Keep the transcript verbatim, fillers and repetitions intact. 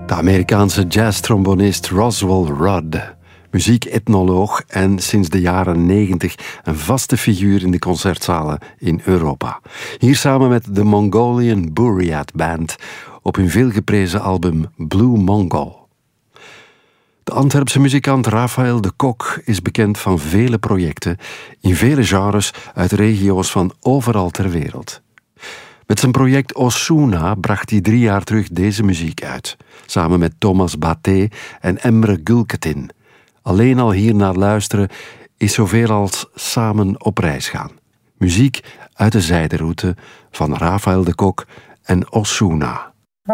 De Amerikaanse jazztrombonist Roswell Rudd, muziekethnoloog en sinds de jaren negentig een vaste figuur in de concertzalen in Europa. Hier samen met de Mongolian Buryat Band op hun veelgeprezen album Blue Mongol. De Antwerpse muzikant Raphaël de Kok is bekend van vele projecten in vele genres uit regio's van overal ter wereld. Met zijn project Osuna bracht hij drie jaar terug deze muziek uit, samen met Thomas Baté en Emre Gültekin. Alleen al hier naar luisteren is zoveel als samen op reis gaan. Muziek uit de zijderoute van Raphaël de Kok en Osuna.